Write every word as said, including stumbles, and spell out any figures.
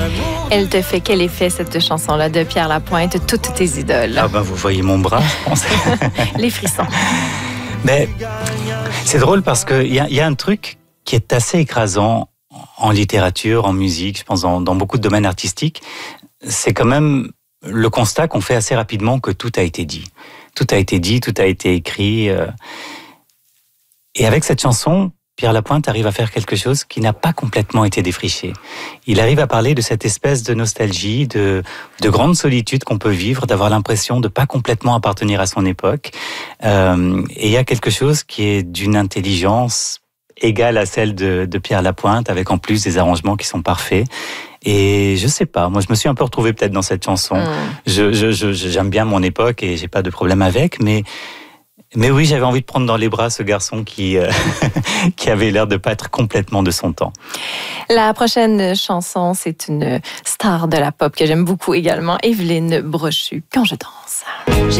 Elle te fait quel effet, cette chanson-là de Pierre Lapointe, toutes tes idoles? Ah ben, vous voyez mon bras, je pense. Les frissons. Mais c'est drôle parce qu'il y a, y a un truc qui est assez écrasant en littérature, en musique, je pense dans, dans beaucoup de domaines artistiques. C'est quand même le constat qu'on fait assez rapidement que tout a été dit. Tout a été dit, tout a été écrit. Et avec cette chanson, Pierre Lapointe arrive à faire quelque chose qui n'a pas complètement été défriché. Il arrive à parler de cette espèce de nostalgie, de, de grande solitude qu'on peut vivre, d'avoir l'impression de pas complètement appartenir à son époque. Euh, et il y a quelque chose qui est d'une intelligence égale à celle de, de Pierre Lapointe, avec en plus des arrangements qui sont parfaits. Et je sais pas, moi je me suis un peu retrouvé peut-être dans cette chanson. Mmh. Je, je, je, j'aime bien mon époque et j'ai pas de problème avec, mais Mais oui, j'avais envie de prendre dans les bras ce garçon qui, euh, qui avait l'air de pas être complètement de son temps. La prochaine chanson, c'est une star de la pop que j'aime beaucoup également, Evelyne Brochu, Quand je danse.